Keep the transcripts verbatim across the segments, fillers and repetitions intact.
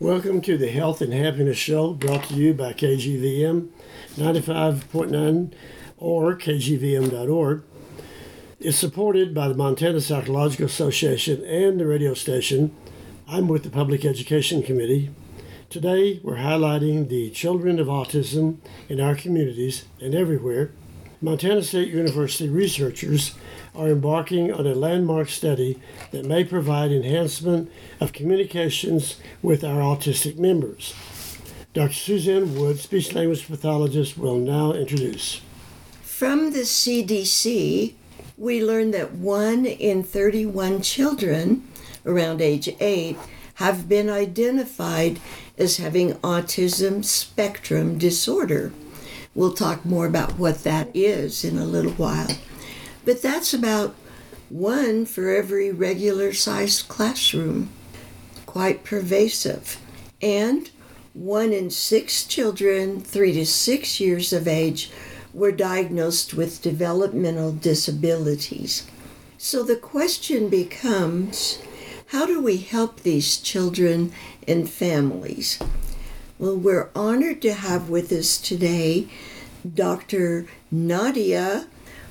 Welcome to the Health and Happiness Show, brought to you by K G V M ninety-five point nine or K G V M dot org. It's supported by the Montana Psychological Association and the radio station. I'm with the Public Education Committee. Today, we're highlighting the children of autism in our communities and everywhere. Montana State University researchers are embarking on a landmark study that may provide enhancement of communications with our autistic members. Doctor Suzanne Wood, speech-language pathologist, will now introduce. From the C D C, we learned that one in thirty-one children around age eight have been identified as having autism spectrum disorder. We'll talk more about what that is in a little while. But that's about one for every regular-sized classroom. Quite pervasive. And one in six children, three to six years of age, were diagnosed with developmental disabilities. So the question becomes, how do we help these children and families? Well, we're honored to have with us today Doctor Nadia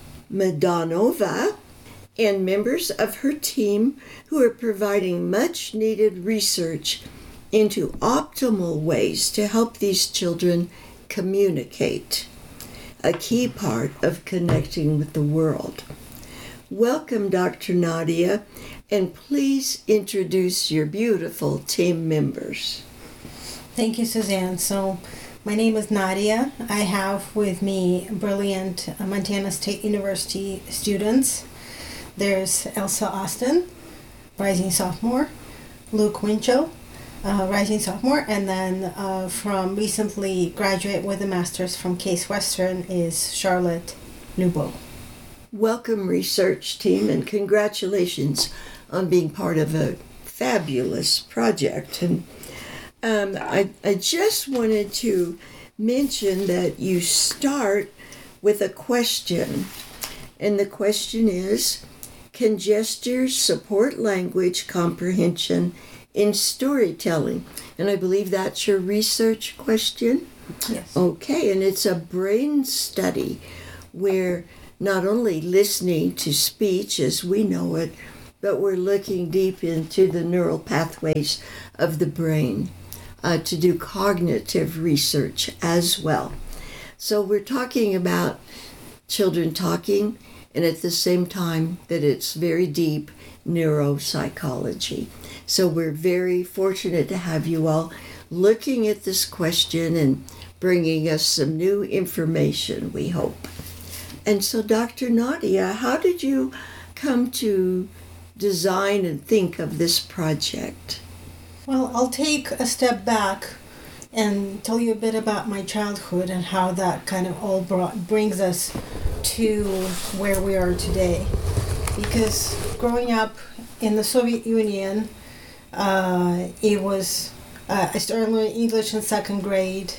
Madanova and members of her team who are providing much needed research into optimal ways to help these children communicate, a key part of connecting with the world. Welcome, Doctor Nadia, and please introduce your beautiful team members. Thank you, Suzanne. So, my name is Nadia. I have with me brilliant Montana State University students. There's Elsa Austin, rising sophomore, Luke Winchell, uh, rising sophomore, and then uh, from recently graduate with a master's from Case Western is Charlotte Nubo. Welcome, research team, and congratulations on being part of a fabulous project. And Um, I, I just wanted to mention that you start with a question, and the question is, can gestures support language comprehension in storytelling? And I believe that's your research question? Yes. Okay, and it's a brain study where not only listening to speech as we know it, but we're looking deep into the neural pathways of the brain. Uh, to do cognitive research as well. So we're talking about children talking, and at the same time that it's very deep neuropsychology. So we're very fortunate to have you all looking at this question and bringing us some new information, we hope. And so, Doctor Nadia, how did you come to design and think of this project? Well, I'll take a step back and tell you a bit about my childhood and how that kind of all brought, brings us to where we are today. Because growing up in the Soviet Union, uh, it was, uh, I started learning English in second grade.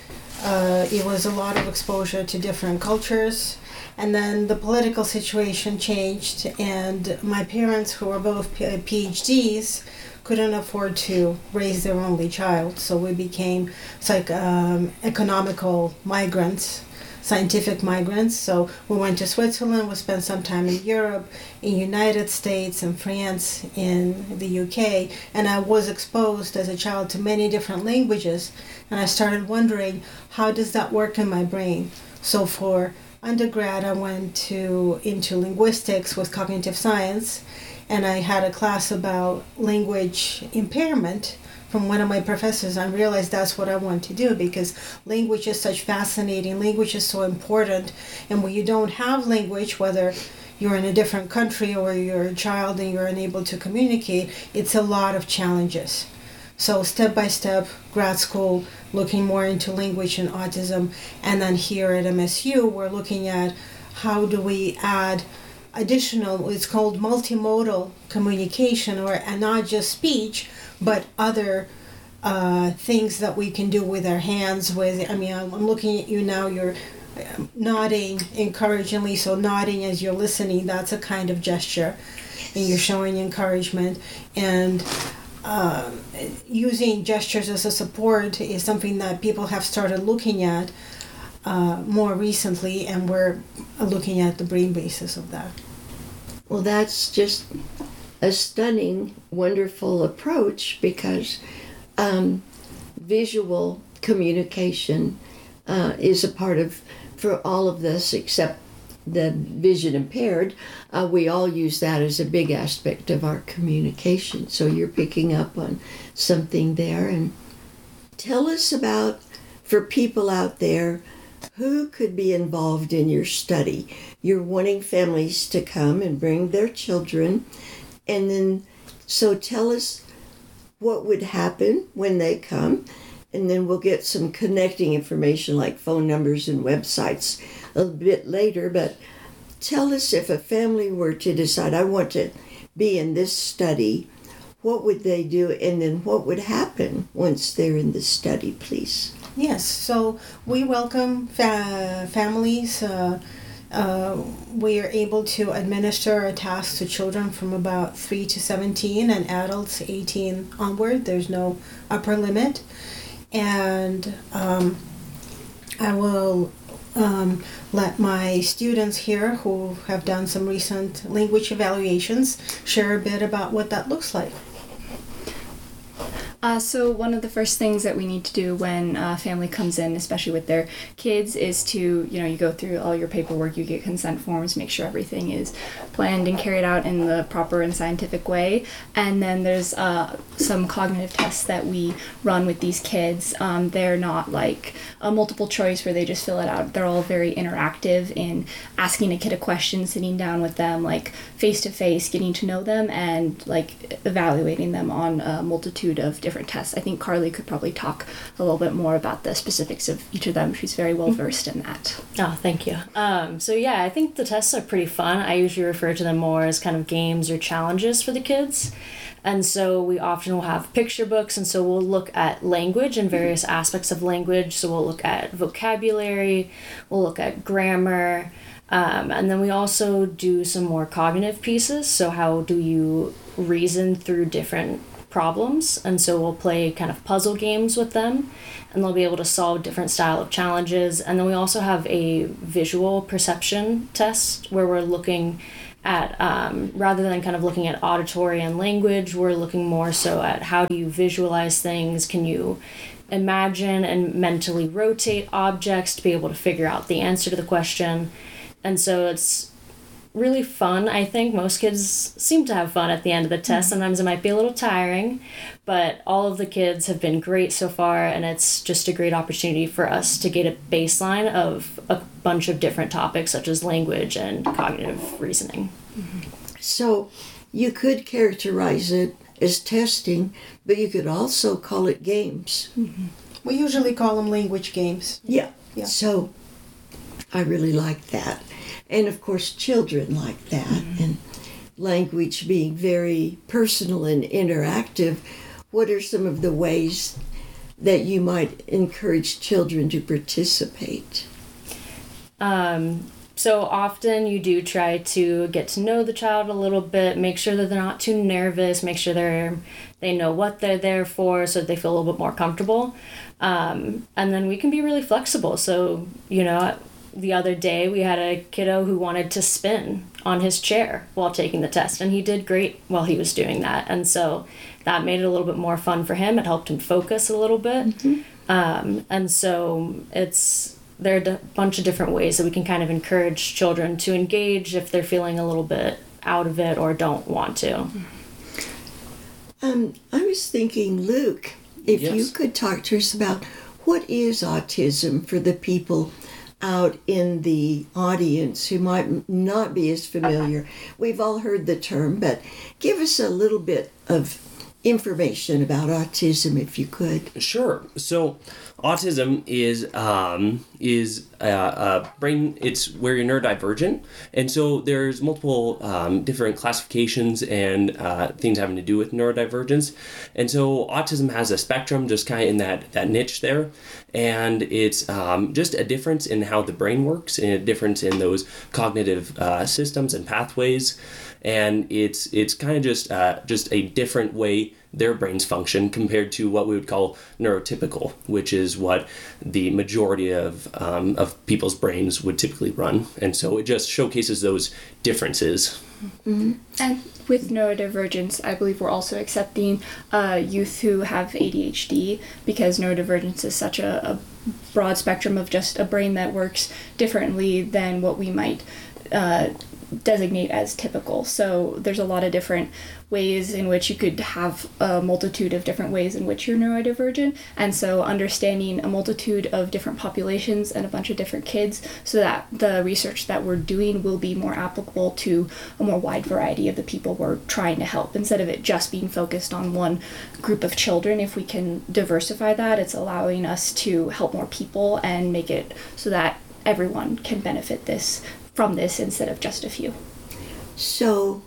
Uh, it was a lot of exposure to different cultures. And then the political situation changed, and my parents, who were both P H Ds, couldn't afford to raise their only child, so we became like um, economical migrants, scientific migrants. So we went to Switzerland, we spent some time in Europe, in United States, in France, in the U K, and I was exposed as a child to many different languages, and I started wondering, how does that work in my brain? So for undergrad, I went to into linguistics with cognitive science, and I had a class about language impairment from one of my professors. I realized that's what I want to do, because language is such fascinating. Language is so important. And when you don't have language, whether you're in a different country or you're a child and you're unable to communicate, it's a lot of challenges. So step by step, grad school, looking more into language and autism. And then here at M S U, we're looking at how do we add additional, it's called multimodal communication, or and not just speech, but other uh, things that we can do with our hands. With, I mean, I'm looking at you now, you're nodding encouragingly, so nodding as you're listening, that's a kind of gesture, and you're showing encouragement. And uh, using gestures as a support is something that people have started looking at uh, more recently, and we're looking at the brain basis of that. Well, that's just a stunning, wonderful approach, because um, visual communication uh, is a part of, for all of this except the vision impaired, uh, we all use that as a big aspect of our communication. So you're picking up on something there. And tell us about, for people out there, who could be involved in your study. You're wanting families to come and bring their children. And then, so tell us what would happen when they come. And then we'll get some connecting information like phone numbers and websites a bit later. But tell us, if a family were to decide, I want to be in this study, what would they do? And then what would happen once they're in the study, please? Yes, so we welcome fa- families. Uh, uh, we are able to administer a task to children from about three to seventeen and adults eighteen onward. There's no upper limit. And um, I will um, let my students here who have done some recent language evaluations share a bit about what that looks like. Uh, so one of the first things that we need to do when a family comes in, especially with their kids, is to, you know, you go through all your paperwork, you get consent forms, make sure everything is planned and carried out in the proper and scientific way. And then there's uh, some cognitive tests that we run with these kids. Um, they're not like a multiple choice where they just fill it out. They're all very interactive in asking a kid a question, sitting down with them, like face to face, getting to know them, and like evaluating them on a multitude of different different tests. I think Carly could probably talk a little bit more about the specifics of each of them. She's very well versed in that. Oh, thank you. Um, so yeah, I think the tests are pretty fun. I usually refer to them more as kind of games or challenges for the kids. And so we often will have picture books, and so we'll look at language and various aspects of language. So we'll look at vocabulary, we'll look at grammar, um, and then we also do some more cognitive pieces. So how do you reason through different problems? And so we'll play kind of puzzle games with them, and they'll be able to solve different style of challenges. And then we also have a visual perception test where we're looking at, um, rather than kind of looking at auditory and language, we're looking more so at how do you visualize things? Can you imagine and mentally rotate objects to be able to figure out the answer to the question? And so it's really fun. I think most kids seem to have fun at the end of the test. Mm-hmm. Sometimes it might be a little tiring, but all of the kids have been great so far, and it's just a great opportunity for us to get a baseline of a bunch of different topics such as language and cognitive reasoning. Mm-hmm. So you could characterize it as testing, but you could also call it games. Mm-hmm. We usually call them language games. Yeah. Yeah. So I really like that. And of course, children like that. Mm-hmm. And language being very personal and interactive, what are some of the ways that you might encourage children to participate? Um, so often you do try to get to know the child a little bit, make sure that they're not too nervous, make sure they're they know what they're there for so that they feel a little bit more comfortable. Um, and then we can be really flexible. So, you know, the other day we had a kiddo who wanted to spin on his chair while taking the test, and he did great while he was doing that. And so that made it a little bit more fun for him. It helped him focus a little bit. Mm-hmm. Um, and so it's there are a bunch of different ways that we can kind of encourage children to engage if they're feeling a little bit out of it or don't want to. Um, I was thinking, Luke, if Yes. you could talk to us about what is autism for the people out in the audience who might not be as familiar. We've all heard the term, but give us a little bit of information about autism, if you could. Sure. So, autism is um, is a, a brain. It's where you're neurodivergent, and so there's multiple um, different classifications and uh, things having to do with neurodivergence. And so, autism has a spectrum, just kind of in that that niche there, and it's um, just a difference in how the brain works, and a difference in those cognitive uh, systems and pathways. And it's it's kind of just uh, just a different way their brains function compared to what we would call neurotypical, which is what the majority of um, of people's brains would typically run. And so it just showcases those differences. Mm-hmm. And with neurodivergence, I believe we're also accepting uh, youth who have A D H D, because neurodivergence is such a, a broad spectrum of just a brain that works differently than what we might uh, designate as typical. So there's a lot of different ways in which you could have a multitude of different ways in which you're neurodivergent, and so understanding a multitude of different populations and a bunch of different kids, so that the research that we're doing will be more applicable to a more wide variety of the people we're trying to help, instead of it just being focused on one group of children. If we can diversify that, it's allowing us to help more people and make it so that everyone can benefit this from this instead of just a few. So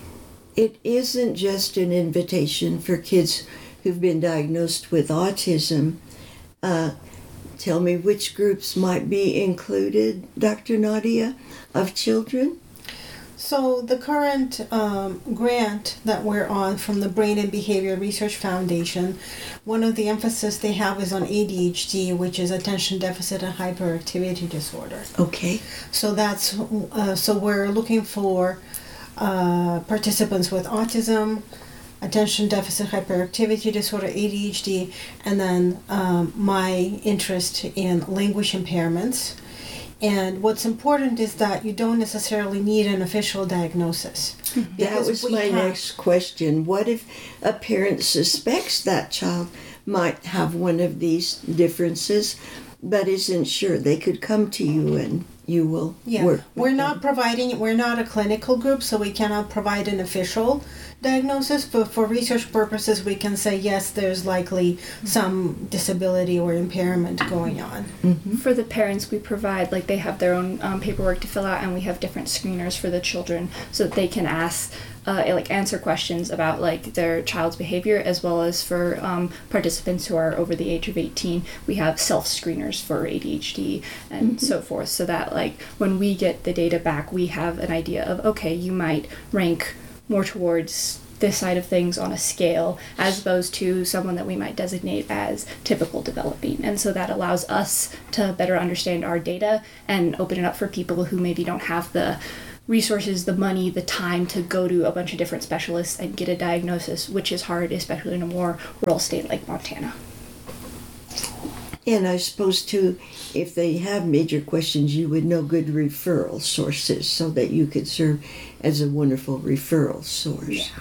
it isn't just an invitation for kids who've been diagnosed with autism. Uh, tell me which groups might be included, Doctor Nadia, of children? So the current um, grant that we're on from the Brain and Behavior Research Foundation, one of the emphasis they have is on A D H D, which is attention deficit and hyperactivity disorder. Okay. So that's uh, so we're looking for uh, participants with autism, attention deficit hyperactivity disorder, A D H D, and then um, my interest in language impairments. And what's important is that you don't necessarily need an official diagnosis. That was my have, next question. What if a parent suspects that child might have one of these differences, but isn't sure? They could come to you and you will yeah. work. We're not providing, we're not a clinical group, so we cannot provide an official diagnosis, but for research purposes we can say yes, there's likely some disability or impairment going on. Mm-hmm. For the parents, we provide, like, they have their own um, paperwork to fill out, and we have different screeners for the children so that they can ask uh, like answer questions about like their child's behavior, as well as for um, participants who are over the age of eighteen, we have self-screeners for A D H D and mm-hmm. so forth, so that like when we get the data back, we have an idea of, okay, you might rank more towards this side of things on a scale, as opposed to someone that we might designate as typical developing. And so that allows us to better understand our data and open it up for people who maybe don't have the resources, the money, the time to go to a bunch of different specialists and get a diagnosis, which is hard, especially in a more rural state like Montana. And I suppose, too, if they have major questions, you would know good referral sources so that you could serve as a wonderful referral source. Yeah.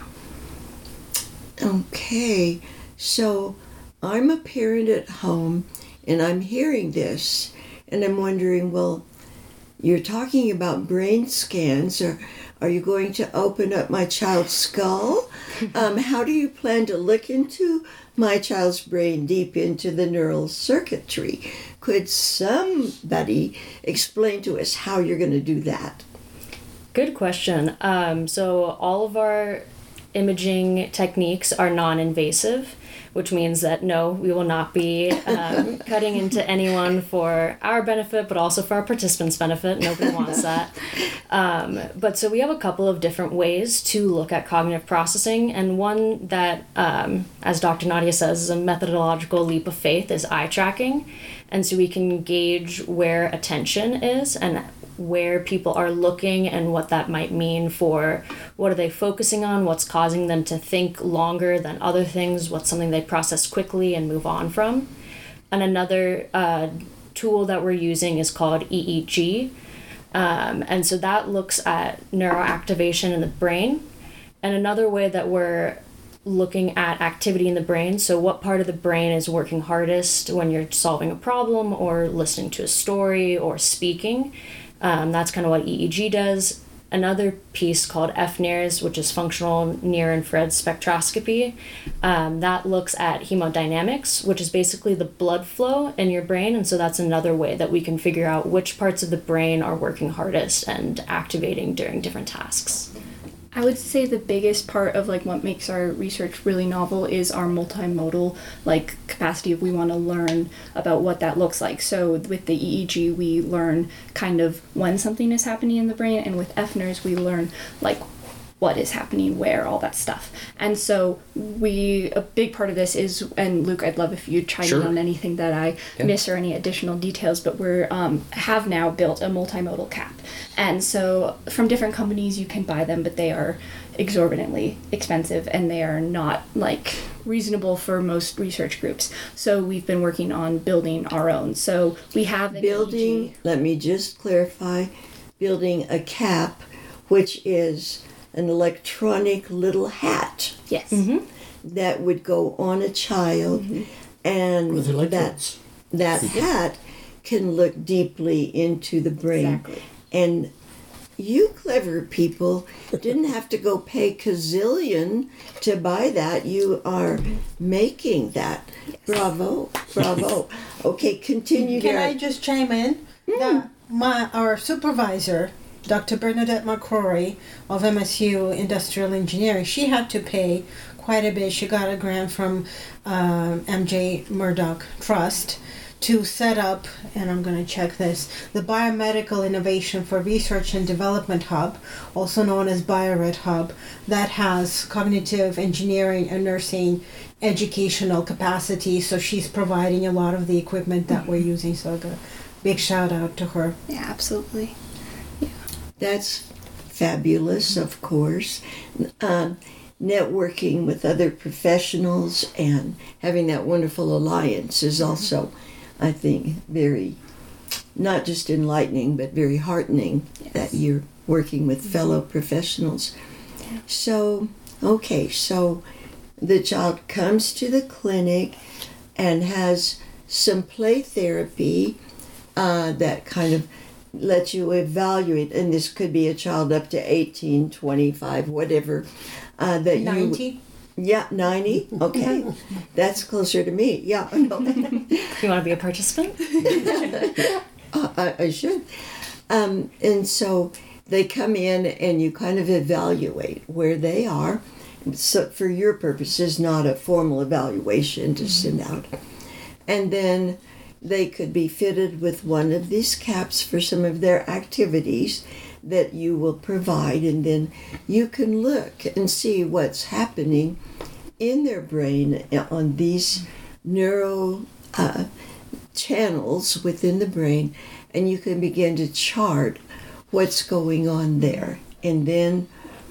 Okay, so I'm a parent at home, and I'm hearing this, and I'm wondering, well, you're talking about brain scans, or are you going to open up my child's skull? um, how do you plan to look into my child's brain, deep into the neural circuitry? Could somebody explain to us how you're going to do that? Good question. Um, so all of our imaging techniques are non-invasive, which means that no, we will not be um, cutting into anyone for our benefit, but also for our participants' benefit. Nobody wants that. Um, but so we have a couple of different ways to look at cognitive processing, and one that, um, as Doctor Nadia says, is a methodological leap of faith is eye tracking. And so we can gauge where attention is and where people are looking and what that might mean for what are they focusing on, what's causing them to think longer than other things, what's something they process quickly and move on from. And another uh, tool that we're using is called E E G. Um, and so that looks at neuroactivation in the brain. And another way that we're looking at activity in the brain, so what part of the brain is working hardest when you're solving a problem or listening to a story or speaking. Um, that's kind of what E E G does. Another piece called F NIRS, which is functional near-infrared spectroscopy, um, that looks at hemodynamics, which is basically the blood flow in your brain. And so that's another way that we can figure out which parts of the brain are working hardest and activating during different tasks. I would say the biggest part of like what makes our research really novel is our multimodal like capacity if we want to learn about what that looks like. So with the E E G we learn kind of when something is happening in the brain, and with F NIRS we learn like what is happening where, all that stuff. And so we, a big part of this is, and Luke, I'd love if you chime Sure. in on anything that I Yeah. miss or any additional details, but we're um, have now built a multimodal cap. And so from different companies you can buy them, but they are exorbitantly expensive and they are not like reasonable for most research groups. So we've been working on building our own. So we have an Building, E E G. let me just clarify, building a cap, which is an electronic little hat Yes. that would go on a child, and With that electrodes. that hat can look deeply into the brain. Exactly. And you clever people didn't have to go pay gazillion to buy that. You are making that. Bravo, bravo. Okay, continue. Can Derek. I just chime in? That my our supervisor, Doctor Bernadette McCrory of M S U Industrial Engineering, she had to pay quite a bit. She got a grant from um, M J Murdoch Trust to set up, and I'm going to check this, the Biomedical Innovation for Research and Development Hub, also known as BioRed Hub, that has cognitive engineering and nursing educational capacity. So she's providing a lot of the equipment that we're using. So a big shout out to her. Yeah, absolutely. That's fabulous, of course. Um, networking with other professionals and having that wonderful alliance is also, I think, very, not just enlightening, but very heartening that you're working with fellow professionals. So, okay, so the child comes to the clinic and has some play therapy uh, that kind of lets you evaluate, and this could be a child up to eighteen, twenty-five, whatever, uh, that you... ninety. Yeah, ninety? Okay. That's closer to me. Yeah. You want to be a participant? I, I should. Um, and so they come in and you kind of evaluate where they are. So for your purposes, not a formal evaluation to send out. And then they could be fitted with one of these caps for some of their activities that you will provide, and then you can look and see what's happening in their brain on these neuro uh, channels within the brain, and you can begin to chart what's going on there. And then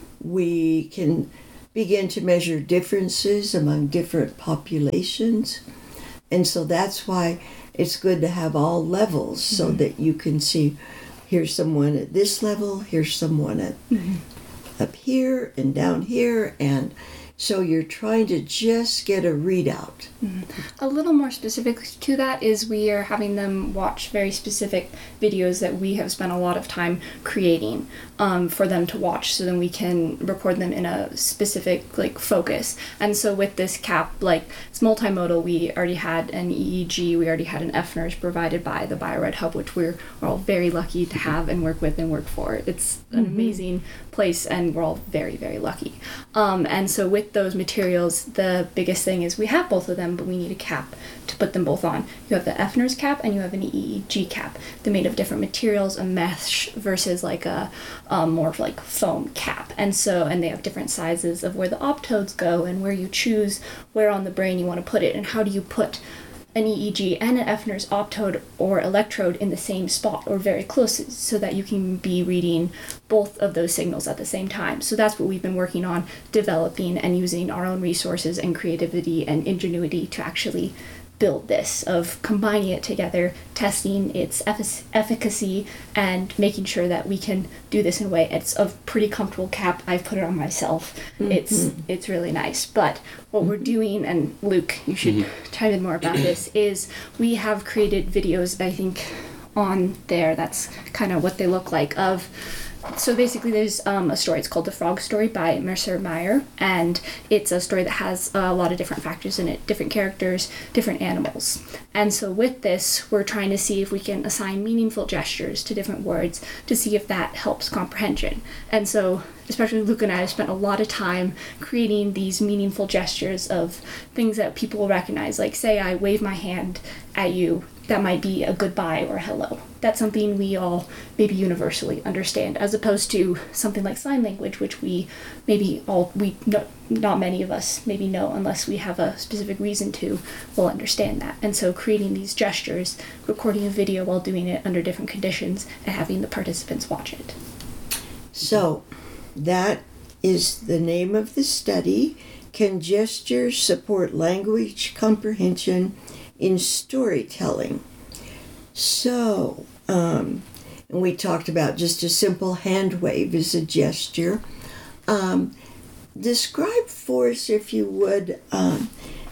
we can begin to measure differences among different populations. And so that's why it's good to have all levels so mm-hmm. that you can see, here's someone at this level, here's someone at mm-hmm. up here and down here, and so you're trying to just get a readout. Mm-hmm. A little more specific to that is we are having them watch very specific videos that we have spent a lot of time creating um, for them to watch, so then we can record them in a specific like focus. And so with this cap, like it's multimodal, we already had an E E G, we already had an F N R S provided by the BioRed Hub, which we're, we're all very lucky to have and work with and work for. It's an mm-hmm. amazing place, and we're all very, very lucky. Um, and so with those materials, the biggest thing is we have both of them, but we need a cap to put them both on. You have the F N R S cap and you have an E E G cap. They're made of different materials, a mesh versus like a um, more of like foam cap. And so, and they have different sizes of where the optodes go and where you choose where on the brain you want to put it, and how do you put an E E G and an F N R S optode or electrode in the same spot or very close, so that you can be reading both of those signals at the same time. So that's what we've been working on, developing and using our own resources and creativity and ingenuity to actually build this, of combining it together, testing its effic- efficacy and making sure that we can do this in a way. It's a pretty comfortable cap. I've put it on myself. Mm-hmm. It's it's really nice. But what we're doing, and Luke, you should mm-hmm. chime in more about this, is we have created videos, I think, on there. That's kind of what they look like. Of So basically there's um, a story, it's called The Frog Story by Mercer Meyer, and it's a story that has a lot of different factors in it, different characters, different animals. And so with this, we're trying to see if we can assign meaningful gestures to different words to see if that helps comprehension. And so especially Luke and I have spent a lot of time creating these meaningful gestures of things that people will recognize. Like say I wave my hand at you, that might be a goodbye or hello. That's something we all maybe universally understand, as opposed to something like sign language, which we maybe all, we no, not many of us maybe know unless we have a specific reason to, will understand that. And so creating these gestures, recording a video while doing it under different conditions, and having the participants watch it. So that is the name of the study. Can gestures support language comprehension in storytelling? So, um, and we talked about just a simple hand wave is a gesture. Um, describe for us, if you would, um,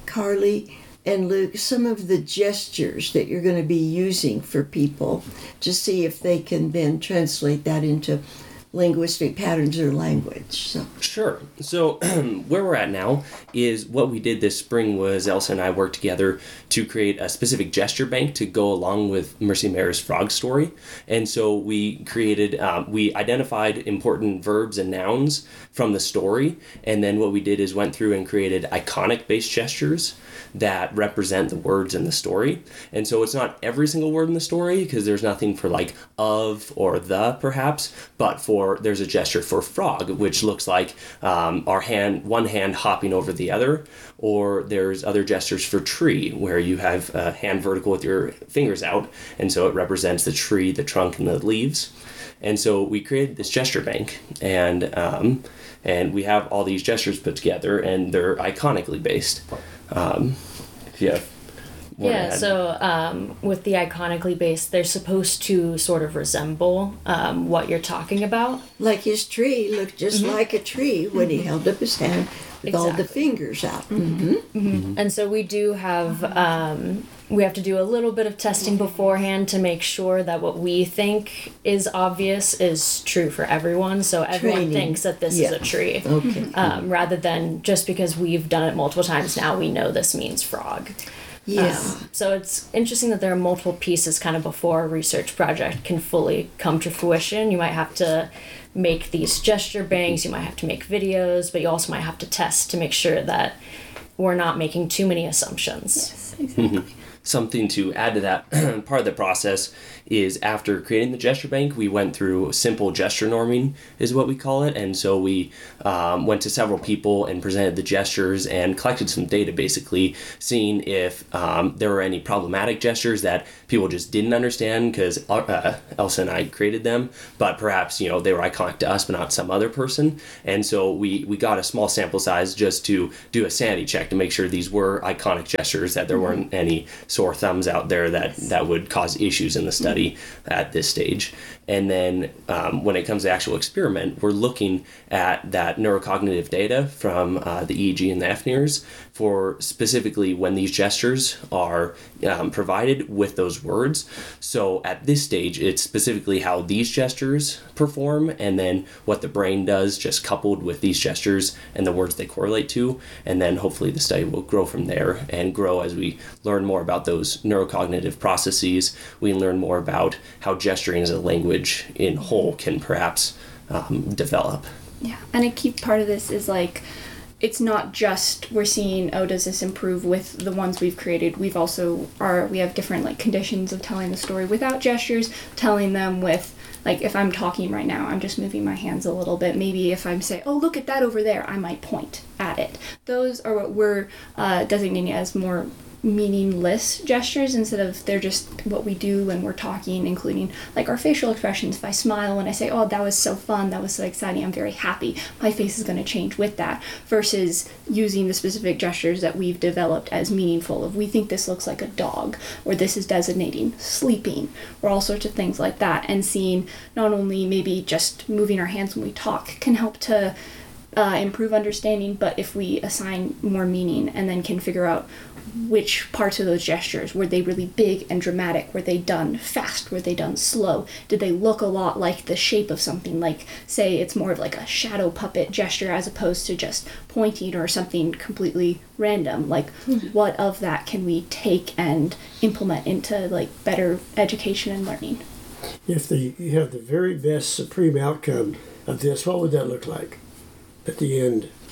Carly and Luke, some of the gestures that you're going to be using for people to see if they can then translate that into linguistic patterns or language. So. Sure. So where we're at now is what we did this spring was Elsa and I worked together to create a specific gesture bank to go along with Mercy Mare's frog story. And so we created, um, we identified important verbs and nouns from the story. And then what we did is went through and created iconic-based gestures that represent the words in the story. And so it's not every single word in the story, because there's nothing for like of or the perhaps, but for there's a gesture for frog, which looks like um, our hand, one hand hopping over the other, or there's other gestures for tree where you have a hand vertical with your fingers out, and so it represents the tree, the trunk, and the leaves. And so we created this gesture bank, and um, and we have all these gestures put together, and they're iconically based. Um, yeah. Yeah, so um, with the iconically based, they're supposed to sort of resemble um, what you're talking about. Like his tree looked just mm-hmm. like a tree when he held up his hand with exactly. all the fingers out. Mm-hmm. Mm-hmm. Mm-hmm. And so we do have, um, we have to do a little bit of testing beforehand to make sure that what we think is obvious is true for everyone. So everyone Training. thinks that this yeah. is a tree. Okay. Um, rather than just because we've done it multiple times, now we know this means frog. Yeah. Um, so it's interesting that there are multiple pieces kind of before a research project can fully come to fruition. You might have to make these gesture banks, you might have to make videos, but you also might have to test to make sure that we're not making too many assumptions. Yes, exactly. Something to add to that part of the process is after creating the gesture bank, we went through simple gesture norming is what we call it. And so we um, went to several people and presented the gestures and collected some data, basically seeing if um, there were any problematic gestures that people just didn't understand because uh, Elsa and I created them, but perhaps, you know, they were iconic to us, but not some other person. And so we, we got a small sample size just to do a sanity check to make sure these were iconic gestures, that there mm-hmm. weren't any sore thumbs out there that, that would cause issues in the study at this stage. And then um, when it comes to actual experiment, we're looking at that neurocognitive data from uh, the E E G and the F N I R S for specifically when these gestures are um, provided with those words. So at this stage, it's specifically how these gestures perform and then what the brain does just coupled with these gestures and the words they correlate to. And then hopefully the study will grow from there and grow as we learn more about those neurocognitive processes. We learn more about how gesturing as a language in whole can perhaps um, develop. Yeah, and a key part of this is like, it's not just we're seeing, oh, does this improve with the ones we've created? We've also are we have different like conditions of telling the story without gestures, telling them with like if I'm talking right now, I'm just moving my hands a little bit. Maybe if I'm saying, oh, look at that over there, I might point at it. Those are what we're uh, designating as more meaningless gestures instead of they're just what we do when we're talking, including like our facial expressions. If I smile when I say, oh, that was so fun, that was so exciting, I'm very happy, my face is going to change with that, versus using the specific gestures that we've developed as meaningful. If we think this looks like a dog, or this is designating sleeping, or all sorts of things like that, and seeing not only maybe just moving our hands when we talk can help to uh, improve understanding, but if we assign more meaning and then can figure out which parts of those gestures, were they really big and dramatic, were they done fast, were they done slow, did they look a lot like the shape of something, like say it's more of like a shadow puppet gesture as opposed to just pointing or something completely random, like mm-hmm. what of that can we take and implement into like better education and learning? If the you have the very best supreme outcome of this, what would that look like at the end?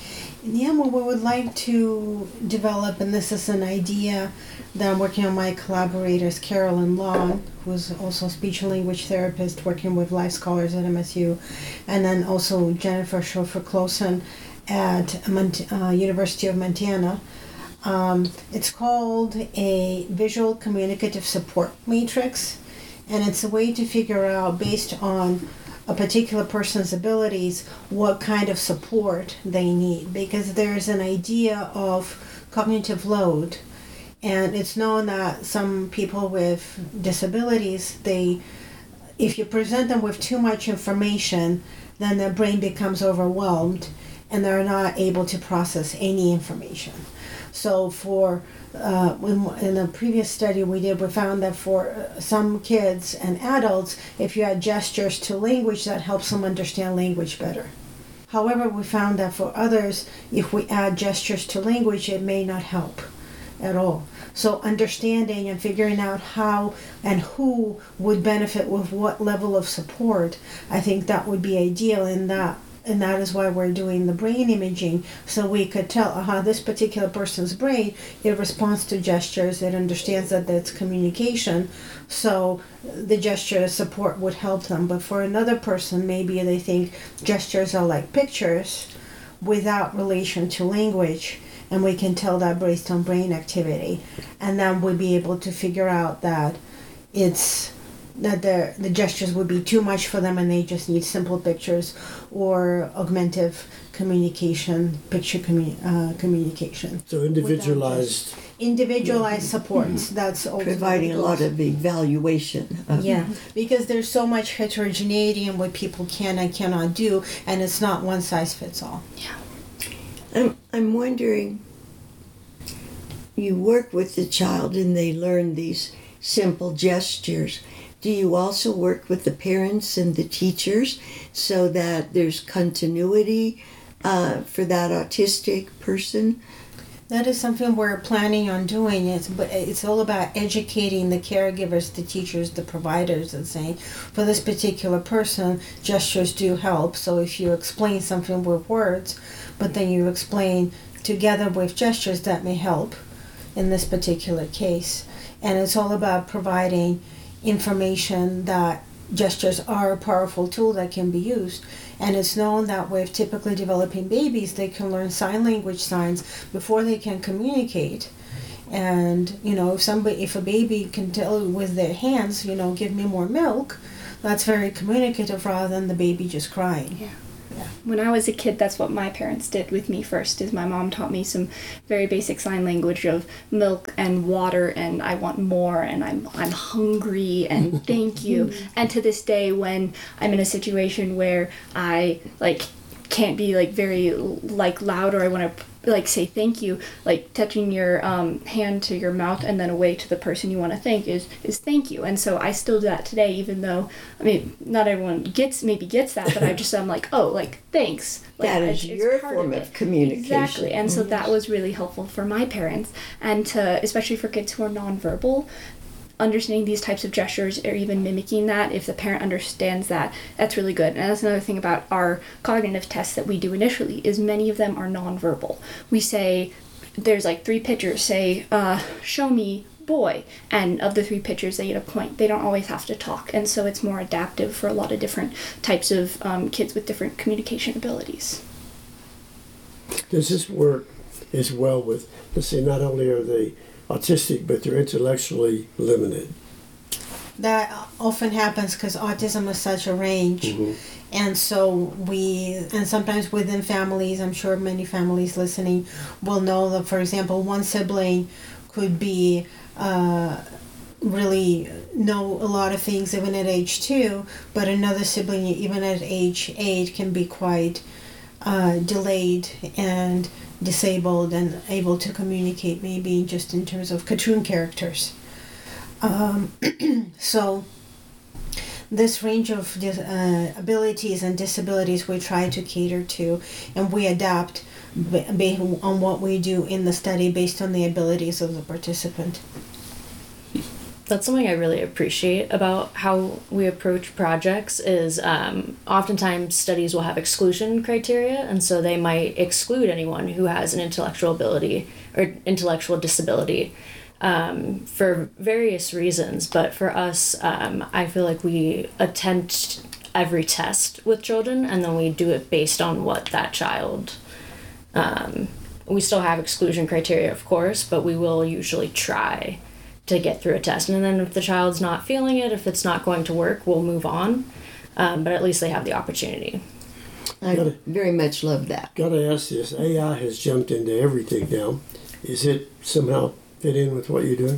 Yeah, well, we would like to develop, and this is an idea that I'm working on my collaborators, Carolyn Long, who's also a speech and language therapist working with Life Scholars at M S U, and then also Jennifer Schofer-Closen at Mont- uh, University of Montana. Um, it's called a Visual Communicative Support Matrix, and it's a way to figure out, based on a particular person's abilities, what kind of support they need, because there's an idea of cognitive load, and it's known that some people with disabilities, they if you present them with too much information, then their brain becomes overwhelmed and they're not able to process any information. So for uh, in, in a previous study we did, we found that for some kids and adults, if you add gestures to language, that helps them understand language better. However, we found that for others, if we add gestures to language, it may not help at all. So understanding and figuring out how and who would benefit with what level of support, I think that would be ideal in that. And that is why we're doing the brain imaging, so we could tell, aha, this particular person's brain, it responds to gestures, it understands that that's communication, so the gesture support would help them. But for another person, maybe they think gestures are like pictures without relation to language, and we can tell that based on brain activity. And then we'd be able to figure out that it's that the the gestures would be too much for them and they just need simple pictures or augmentative communication, picture commu- uh, communication. So individualized. Individualized supports, that's also Providing a lot of evaluation. Of yeah, because there's so much heterogeneity in what people can and cannot do, and it's not one size fits all. Yeah. I'm, I'm wondering, you work with the child and they learn these simple gestures. Do you also work with the parents and the teachers so that there's continuity uh, for that autistic person? That is something we're planning on doing. It's but it's all about educating the caregivers, the teachers, the providers, and saying, for this particular person, gestures do help. So if you explain something with words, but then you explain together with gestures, that may help in this particular case. And it's all about providing information that gestures are a powerful tool that can be used. And it's known that with typically developing babies, they can learn sign language signs before they can communicate. And, you know, if somebody, if a baby can tell with their hands, you know, give me more milk, that's very communicative rather than the baby just crying. Yeah. Yeah. When I was a kid, that's what my parents did with me first, is my mom taught me some very basic sign language of milk and water and I want more and I'm I'm hungry and thank you. And to this day, when I'm in a situation where I like can't be like very like loud or I want to like say thank you, like touching your um, hand to your mouth and then away to the person you want to thank is is thank you. And so I still do that today, even though I mean not everyone gets maybe gets that, but I just I'm like, oh, like thanks. Like, that is it's, your it's form of, of communication. Exactly. And so that was really helpful for my parents, and to especially for kids who are nonverbal. Understanding these types of gestures or even mimicking that, if the parent understands that, that's really good. And that's another thing about our cognitive tests that we do initially, is many of them are nonverbal. We say, there's like three pictures, say, uh, show me boy, and of the three pictures they get a point. They don't always have to talk, and so it's more adaptive for a lot of different types of um, kids with different communication abilities. Does this work as well with, let's say, not only are they autistic, but they're intellectually limited? That often happens because autism is such a range. Mm-hmm. And so we, and sometimes within families, I'm sure many families listening will know that, for example, one sibling could be uh, really know a lot of things even at age two, but another sibling, even at age eight, can be quite uh, delayed and disabled and able to communicate maybe just in terms of cartoon characters. Um, so this range of dis- uh, abilities and disabilities we try to cater to, and we adapt b- based on what we do in the study based on the abilities of the participant. That's something I really appreciate about how we approach projects is um, oftentimes studies will have exclusion criteria, and so they might exclude anyone who has an intellectual ability or intellectual disability um, for various reasons. But for us, um, I feel like we attempt every test with children, and then we do it based on what that child um, we still have exclusion criteria, of course, but we will usually try to get through a test. And then if the child's not feeling it, if it's not going to work, we'll move on. Um, but at least they have the opportunity. I Gotta- very much love that. Gotta ask this, A I has jumped into everything now. Is it somehow fit in with what you're doing?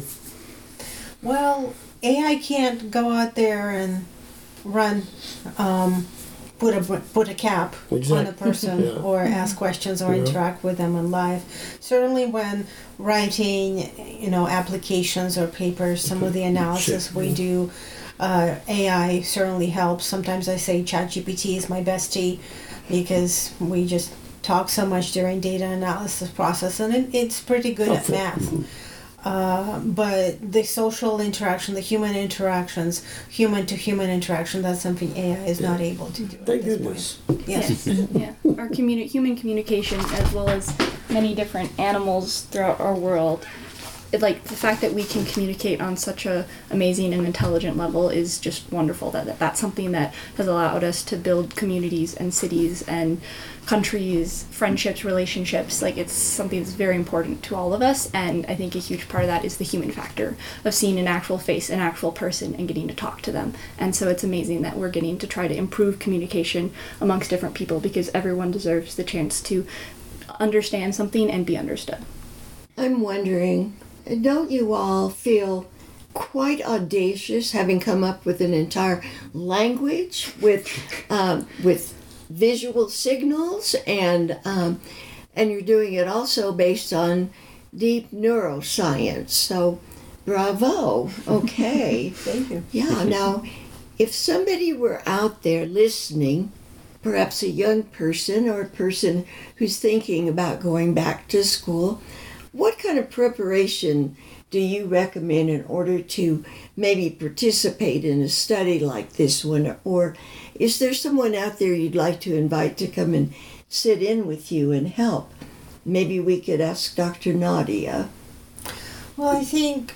Well, A I can't go out there and run, um, put a put a cap on a Exactly. person Yeah. or ask questions or Yeah. interact with them on live. Certainly, when writing, you know, applications or papers, some of the analysis Sure. we do, uh, A I certainly helps. Sometimes I say ChatGPT is my bestie because we just talk so much during data analysis process, and it, it's pretty good at Helpful. math. Uh, but the social interaction, the human interactions, human to human interaction, that's something A I is not able to do. at Thank this goodness. point. Yes. yeah. Our communi- human communication, as well as many different animals throughout our world, it, like the fact that we can communicate on such a amazing and intelligent level is just wonderful. That, that that's something that has allowed us to build communities and cities and countries, friendships, relationships. Like it's something that's very important to all of us, and I think a huge part of that is the human factor of seeing an actual face, an actual person, and getting to talk to them. And so it's amazing that we're getting to try to improve communication amongst different people, because everyone deserves the chance to understand something and be understood. I'm wondering, don't you all feel quite audacious having come up with an entire language with um, with visual signals, and um, and you're doing it also based on deep neuroscience? So bravo. Okay. Thank you. Yeah, now, if somebody were out there listening, perhaps a young person or a person who's thinking about going back to school, what kind of preparation do you recommend in order to maybe participate in a study like this one? Or is there someone out there you'd like to invite to come and sit in with you and help? Maybe we could ask Doctor Nadia. Well, I think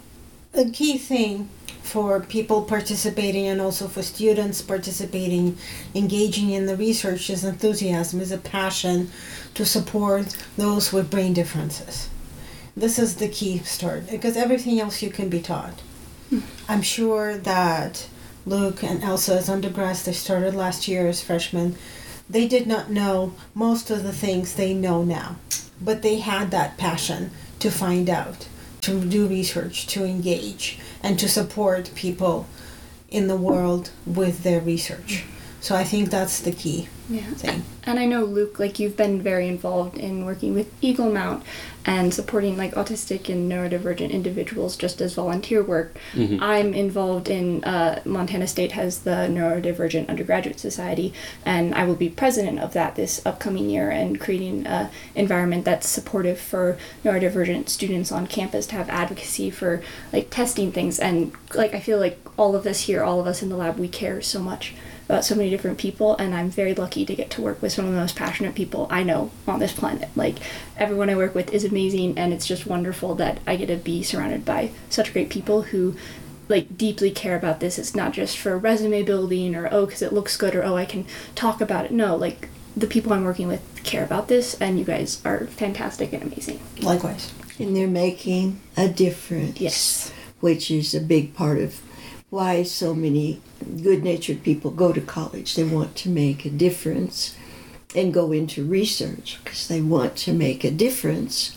a key thing for people participating and also for students participating, engaging in the research is enthusiasm, is a passion to support those with brain differences. This is the key start, because everything else you can be taught. I'm sure that Luke and Elsa as undergrads, they started last year as freshmen, they did not know most of the things they know now, but they had that passion to find out, to do research, to engage, and to support people in the world with their research. So I think that's the key Yeah. thing. And I know, Luke, like you've been very involved in working with Eagle Mount and supporting like autistic and neurodivergent individuals just as volunteer work. Mhm. I'm involved in uh, Montana State has the Neurodivergent Undergraduate Society, and I will be president of that this upcoming year, and creating an environment that's supportive for neurodivergent students on campus to have advocacy for like testing things. And like I feel like all of us here, all of us in the lab, we care so much about so many different people, and I'm very lucky to get to work with some of the most passionate people I know on this planet. Like, everyone I work with is amazing, and it's just wonderful that I get to be surrounded by such great people who like deeply care about this. It's not just for resume building or oh because it looks good or oh I can talk about it. No, like the people I'm working with care about this, and you guys are fantastic and amazing. Likewise. And they're making a difference. Yes. Which is a big part of why so many good-natured people go to college. They want to make a difference and go into research because they want to make a difference.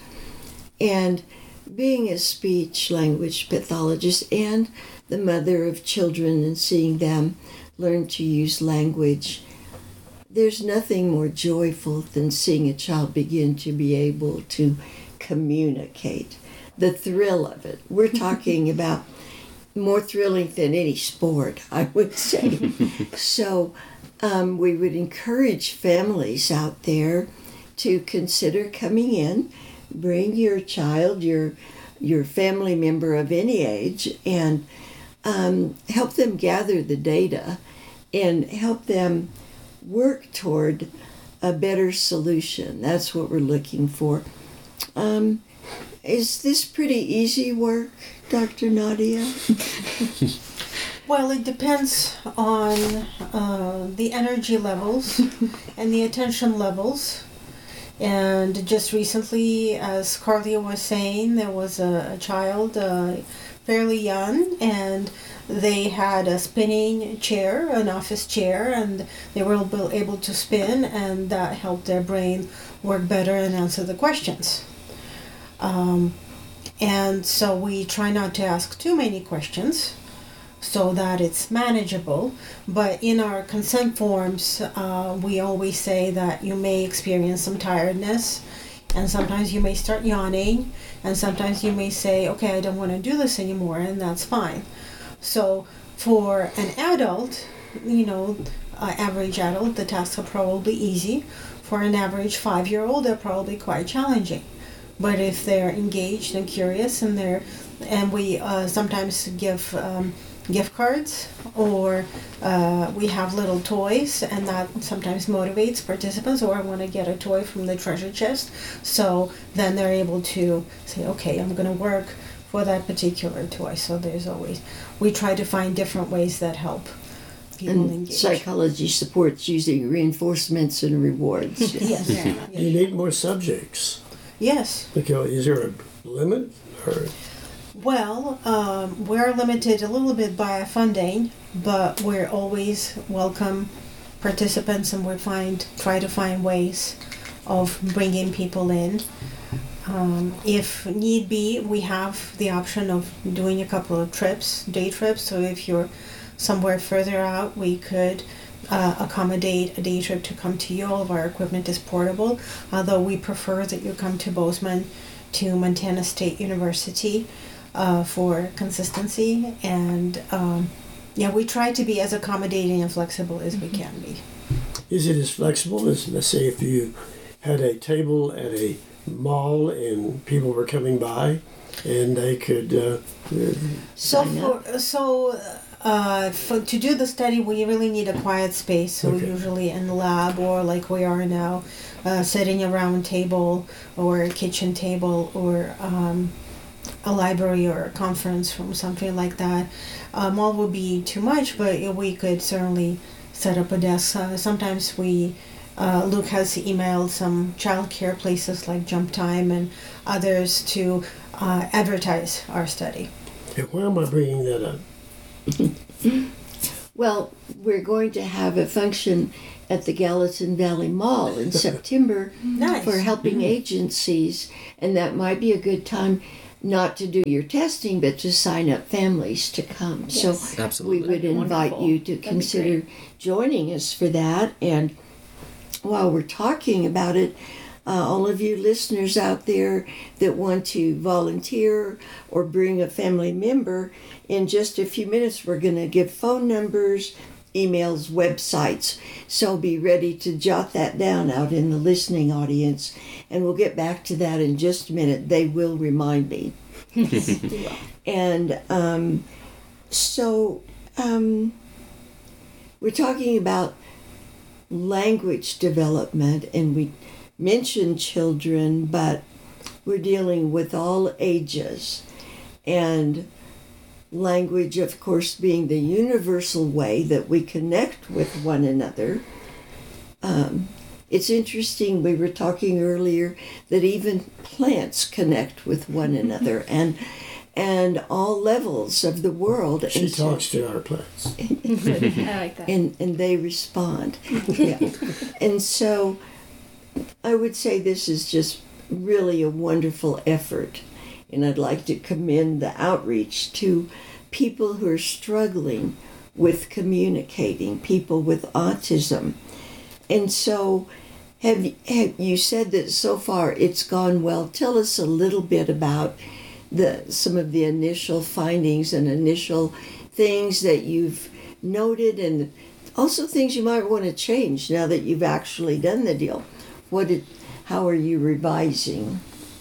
And being a speech language pathologist and the mother of children and seeing them learn to use language, there's nothing more joyful than seeing a child begin to be able to communicate. The thrill of it. We're talking about more thrilling than any sport, I would say. So um, we would encourage families out there to consider coming in. Bring your child, your your family member of any age, and um, help them gather the data and help them work toward a better solution. That's what we're looking for. Um, is this pretty easy work, Doctor Nadia? Well, it depends on uh, the energy levels and the attention levels. And just recently, as Carly was saying, there was a, a child, uh, fairly young, and they had a spinning chair, an office chair, and they were able able to spin, and that helped their brain work better and answer the questions. Um, and so we try not to ask too many questions, so that it's manageable. But in our consent forms, uh, we always say that you may experience some tiredness, and sometimes you may start yawning, and sometimes you may say, okay, I don't want to do this anymore, and that's fine. So for an adult, you know, uh, average adult, the tasks are probably easy. For an average five-year-old, they're probably quite challenging. But if they're engaged and curious, and they're, and we uh, sometimes give um, gift cards, or uh, we have little toys, and that sometimes motivates participants, or I want to get a toy from the treasure chest. So then they're able to say, okay, I'm going to work for that particular toy. So there's always, we try to find different ways that help people And engage. psychology supports using reinforcements and rewards. Yes. Do you need more subjects? Yes. Okay, is there a limit? Or Well, um, we're limited a little bit by funding, but we're always welcome participants, and we find try to find ways of bringing people in. Um, if need be, we have the option of doing a couple of trips, day trips. So if you're somewhere further out, we could uh, accommodate a day trip to come to you. All of our equipment is portable, although we prefer that you come to Bozeman, to Montana State University, uh, for consistency. And um, yeah, we try to be as accommodating and flexible as we can be. is it as flexible as, let's say, if you had a table at a mall and people were coming by and they could uh, So Sign up. for so uh, for to do the study, we really need a quiet space. So Okay. usually in the lab, or like we are now, uh, sitting a round table or a kitchen table, or um, a library or a conference room, something like that. Um, all would be too much, but we could certainly set up a desk. Uh, sometimes we. Uh, Luke has emailed some childcare places like Jump Time and others to uh, advertise our study. and why am I bringing that up? Well, we're going to have a function at the Gallatin Valley Mall in September Nice. for helping agencies, and that might be a good time not to do your testing, but to sign up families to come. Yes. So Absolutely. we would invite Wonderful. you to That'd be consider great. joining us for that. And while we're talking about it, uh, all of you listeners out there that want to volunteer or bring a family member, in just a few minutes we're going to give phone numbers, emails, websites. So be ready to jot that down out in the listening audience, and we'll get back to that in just a minute. They will remind me. And um, so um, we're talking about language development, and we mentioned children, but we're dealing with all ages. And language, of course, being the universal way that we connect with one another. Um, it's interesting, we were talking earlier that even plants connect with one another, and and all levels of the world. She And so- talks to our plants. I like that. and and they respond. Yeah. And so I would say this is just really a wonderful effort, and I'd like to commend the outreach to people who are struggling with communicating, people with autism. And so have, have you said that so far it's gone well? Tell us a little bit about the some of the initial findings and initial things that you've noted, and also things you might want to change now that you've actually done the deal. What did, how are you revising?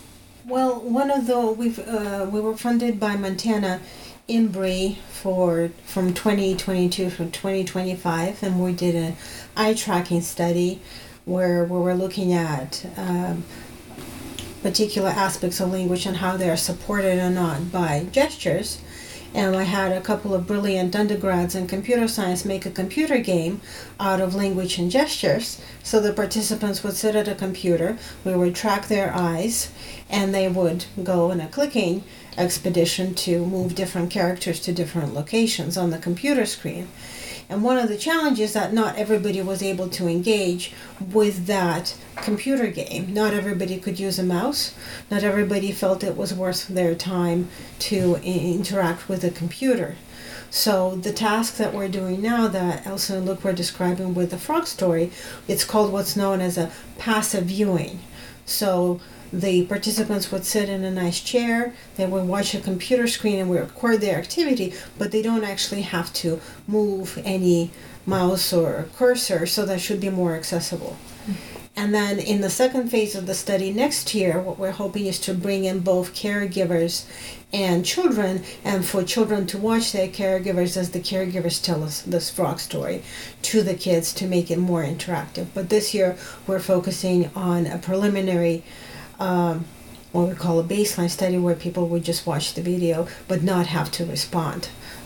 Well, one of the we've uh, we were funded by Montana Embry for from twenty twenty-two to twenty twenty-five, and we did an eye tracking study where we were looking at um, particular aspects of language and how they are supported or not by gestures. And I had a couple of brilliant undergrads in computer science make a computer game out of language and gestures. So the participants would sit at a computer, we would track their eyes, and they would go on a clicking expedition to move different characters to different locations on the computer screen. And one of the challenges that not everybody was able to engage with that computer game. Not everybody could use a mouse. Not everybody felt it was worth their time to I- interact with a computer. So the task that we're doing now that Elsa and Luke were describing with the frog story, it's called what's known as a passive viewing. So the participants would sit in a nice chair, they would watch a computer screen and we record their activity, but they don't actually have to move any mouse or cursor, so that should be more accessible. And then in the second phase of the study next year, what we're hoping is to bring in both caregivers and children, and for children to watch their caregivers as the caregivers tell us this frog story to the kids to make it more interactive. But this year we're focusing on a preliminary Um, what we call a baseline study where people would just watch the video but not have to respond.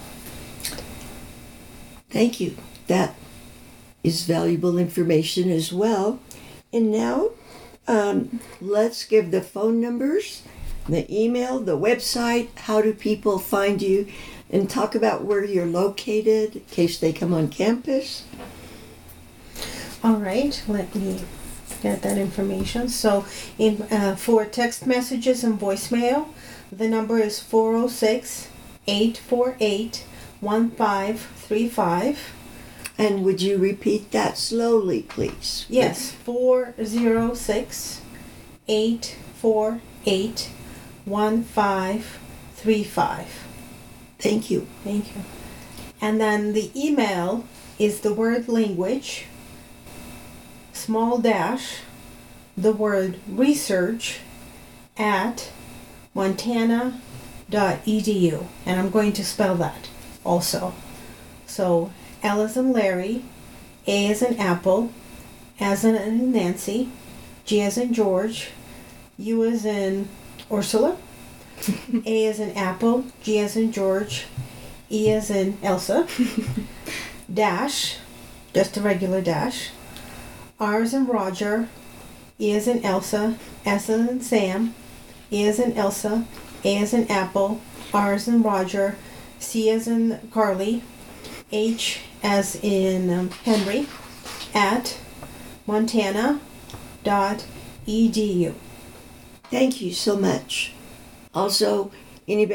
Thank you. That is valuable information as well. And now, um, let's give the phone numbers, the email, the website, how do people find you, and talk about where you're located in case they come on campus. All right, let me get that information. So in uh, for text messages and voicemail, the number is four oh six, eight four eight, one five three five. And would you repeat that slowly, please? Yes, four oh six, eight four eight, one five three five. Thank you. Thank you. And then the email is the word language, small dash, the word research at montana dot e d u. And I'm going to spell that also. So L as in Larry, A as in Apple, as in Nancy, G as in George, U as in Ursula, A as in Apple, G as in George, E as in Elsa, dash, just a regular dash, R as in Roger, E as in Elsa, S as in Sam, E as in Elsa, A as in Apple, R as in Roger, C as in Carly, H as in um, Henry, at montana dot e d u. Thank you so much. Also, anybody